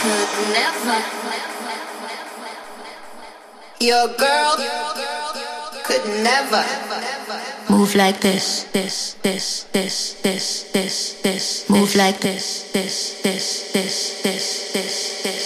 could never. Your girl could never move like this, this, this, this, this, this, this. Move like this, this, this, this, this, this, this.